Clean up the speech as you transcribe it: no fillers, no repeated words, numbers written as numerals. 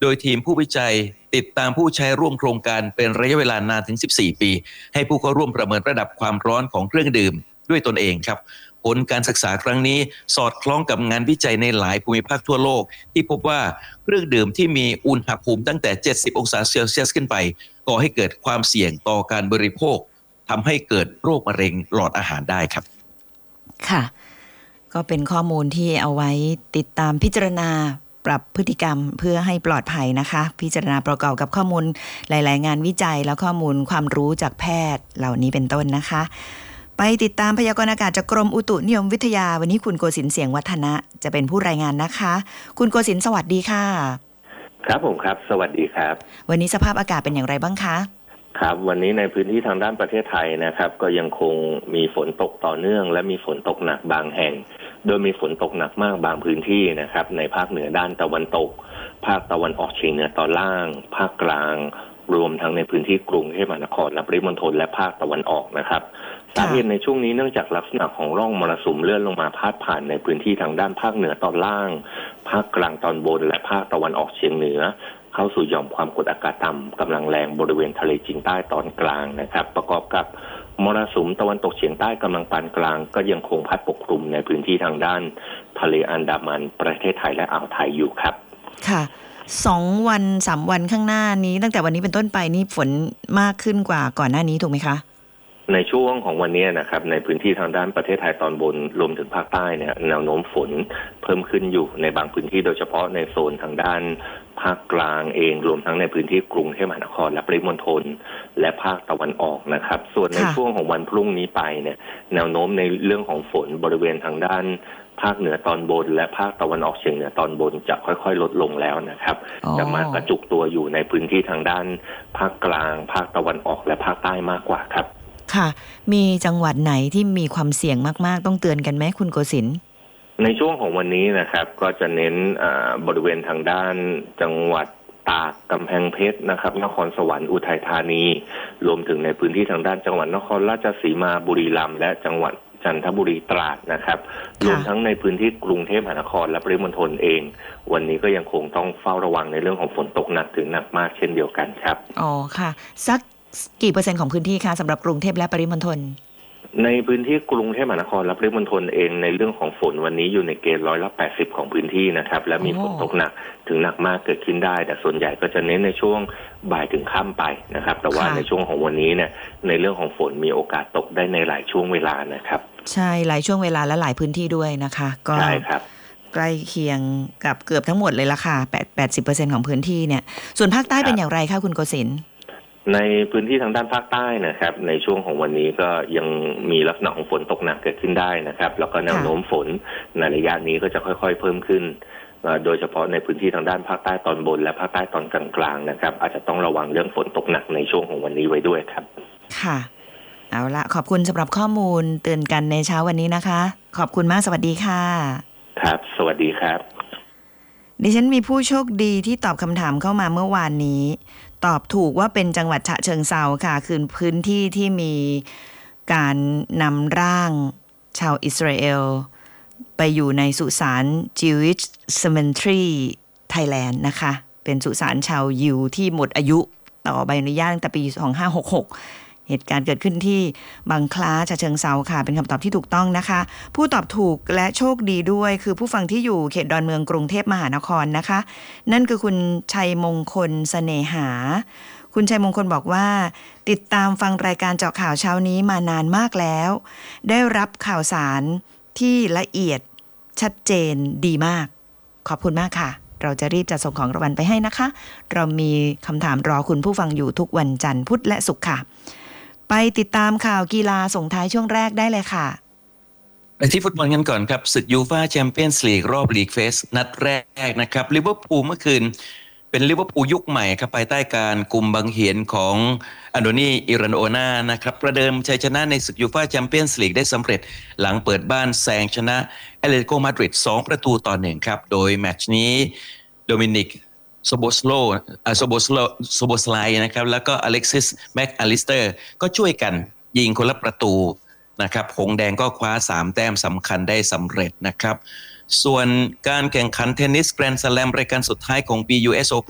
โดยทีมผู้วิจัยติดตามผู้ใช้ร่วมโครงการเป็นระยะเวลานานถึง14 ปีให้ผู้เข้าร่วมประเมินระดับความร้อนของเครื่องดื่มด้วยตนเองครับผลการศึกษาครั้งนี้สอดคล้องกับงานวิจัยในหลายภูมิภาคทั่วโลกที่พบว่าเครื่องดื่มที่มีอุณหภูมิตั้งแต่70 องศาเซลเซียสขึ้นไปก่อให้เกิดความเสี่ยงต่อการบริโภคทำให้เกิดโรคมะเร็งหลอดอาหารได้ครับค่ะก็เป็นข้อมูลที่เอาไว้ติดตามพิจารณาปรับพฤติกรรมเพื่อให้ปลอดภัยนะคะพิจารณาประกอบกับข้อมูลหลายๆงานวิจัยแล้วข้อมูลความรู้จากแพทย์เหล่านี้เป็นต้นนะคะไปติดตามพยากรณ์อากาศจากกรมอุตุนิยมวิทยาวันนี้คุณโกศินทร์เสียงวัฒนะจะเป็นผู้รายงานนะคะคุณโกศินทร์สวัสดีค่ะครับผมครับสวัสดีครับวันนี้สภาพอากาศเป็นอย่างไรบ้างคะครับวันนี้ในพื้นที่ทางด้านประเทศไทยนะครับก็ยังคงมีฝนตกต่อเนื่องและมีฝนตกหนักบางแห่งโดยมีฝนตกหนักมากบางพื้นที่นะครับในภาคเหนือด้านตะวันตกภาคตะวันออกเฉียงเหนือตอนล่างภาคกลางรวมทั้งในพื้นที่กรุงเทพมหานครและปริมณฑลและภาคตะวันออกนะครับสาเหตุในช่วงนี้เนื่องจากลักษณะของร่องมรสุมเลื่อนลงมาพาดผ่านในพื้นที่ทางด้านภาคเหนือตอนล่างภาคกลางตอนบนและภาคตะวันออกเฉียงเหนือเข้าสู่หย่อมความกดอากาศต่ำกำลังแรงบริเวณทะเลจีนใต้ตอนกลางนะครับประกอบกับมรสุมตะวันตกเฉียงใต้กำลังปานกลางก็ยังคงพัดปกคลุมในพื้นที่ทางด้านทะเลอันดามันประเทศไทยและอ่าวไทยอยู่ครับค่ะ2 วัน 3 วันข้างหน้านี้ตั้งแต่วันนี้เป็นต้นไปนี่ฝนมากขึ้นกว่าก่อนหน้านี้ถูกไหมคะในช่วงของวันนี้นะครับในพื้นที่ทางด้านประเทศไทยตอนบนรวมถึงภาคใต้เนี่ยแนวโน้มฝนเพิ่มขึ้นอยู่ในบางพื้นที่โดยเฉพาะในโซนทางด้านภาคกลางเองรวมทั้งในพื้นที่กรุงเทพมหานครและปริมณฑลและภาคตะวันออกนะครับส่วนในช่วงของวันพรุ่งนี้ไปเนี่ยแนวโน้มในเรื่องของฝนบริเวณทางด้านภาคเหนือตอนบนและภาคตะวันออกเฉียงเหนือตอนบนจะค่อยๆลดลงแล้วนะครับจะมากระจุกตัวอยู่ในพื้นที่ทางด้านภาคกลางภาคตะวันออกและภาคใต้มากกว่าครับค่ะมีจังหวัดไหนที่มีความเสี่ยงมากๆต้องเตือนกันไหมคุณโกศินทร์ในช่วงของวันนี้นะครับก็จะเน้นบริเวณทางด้านจังหวัดตากกำแพงเพชรนะครับนครสวรรค์อุทัยธานีรวมถึงในพื้นที่ทางด้านจังหวัดนครราชสีมาบุรีรัมย์และจังหวัดจันทบุรีตราดนะครับรวมทั้งในพื้นที่กรุงเทพมหานครและปริมณฑลเองวันนี้ก็ยังคงต้องเฝ้าระวังในเรื่องของฝนตกหนักถึงหนักมากเช่นเดียวกันครับอ๋อค่ะสักกี่เปอร์เซ็นต์ของพื้นที่คะสำหรับกรุงเทพและปริมณฑลในพื้นที่กรุงเทพมหานครและปริมณฑลเองในเรื่องของฝนวันนี้อยู่ในเกณฑ์80%ของพื้นที่นะครับและมีฝนตกหนักถึงหนักมากเกิดขึ้นได้แต่ส่วนใหญ่ก็จะเน้นในช่วงบ่ายถึงค่ำไปนะครับแต่ว่าในช่วงของวันนี้เนี่ยในเรื่องของฝนมีโอกาสตกได้ในหลายช่วงเวลานะครับใช่หลายช่วงเวลาและหลายพื้นที่ด้วยนะคะก็ใช่ครับใกล้เคียงกับเกือบทั้งหมดเลยละค่ะ80% ของพื้นที่เนี่ยส่วนภาคใต้เป็นอย่างไรคะคุณโกศินทร์ในพื้นที่ทางด้านภาคใต้นะครับในช่วงของวันนี้ก็ยังมีลักษณะของฝนตกหนักเกิดขึ้นได้นะครับแล้วก็แนวโน้มฝนในระยะนี้ก็จะค่อยๆเพิ่มขึ้นโดยเฉพาะในพื้นที่ทางด้านภาคใต้ตอนบนและภาคใต้ตอนกลางๆนะครับอาจจะต้องระวังเรื่องฝนตกหนักในช่วงของวันนี้ไว้ด้วยครับค่ะเอาละขอบคุณสำหรับข้อมูลเตือนกันในเช้าวันนี้นะคะขอบคุณมากสวัสดีค่ะครับสวัสดีครับดิฉันมีผู้โชคดีที่ตอบคำถามเข้ามาเมื่อวานนี้ตอบถูกว่าเป็นจังหวัดฉะเชิงเทราค่ะคือพื้นที่ที่มีการนำร่างชาวอิสราเอลไปอยู่ในสุสาน Jewish Cemetery Thailand นะคะเป็นสุสานชาวยิวที่หมดอายุต่อใบอนุญาตตั้งแต่ปี2566เหตุการณ์เกิดขึ้นที่บางคล้าฉะเชิงเทราค่ะเป็นคำตอบที่ถูกต้องนะคะผู้ตอบถูกและโชคดีด้วยคือผู้ฟังที่อยู่เขตดอนเมืองกรุงเทพมหานครนะคะนั่นคือคุณชัยมงคลเสน่หาคุณชัยมงคลบอกว่าติดตามฟังรายการเจาะข่าวเช้านี้มานานมากแล้วได้รับข่าวสารที่ละเอียดชัดเจนดีมากขอบคุณมากค่ะเราจะรีบจัดส่งของรางวัลไปให้นะคะเรามีคำถามรอคุณผู้ฟังอยู่ทุกวันจันทร์พุธและศุกร์ค่ะไปติดตามข่าวกีฬาส่งท้ายช่วงแรกได้เลยค่ะไปที่ฟุตบอลกันก่อนครับศึกยูฟ่าแชมเปี้ยนส์ลีกรอบลีกเฟสนัดแรกนะครับลิเวอร์พูลเมื่อคืนเป็นลิเวอร์พูลยุคใหม่ครับภายใต้การกุมบังเหียนของอันโดนีอิรันโอนานะครับประเดิมชัยชนะในศึกยูฟ่าแชมเปี้ยนส์ลีกได้สำเร็จหลังเปิดบ้านแซงชนะแอตเลติโกมาดริด2-1ครับโดยแมตช์นี้โดมินิกโซโบสไลนะครับแล้วก็อเล็กซิสแม็กอลิสเตอร์ก็ช่วยกันยิงคนละประตูนะครับหงแดงก็คว้า3แต้มสำคัญได้สำเร็จนะครับส่วนการแข่งขันเทนนิสแกรนด์สแลมรายการสุดท้ายของปี US Open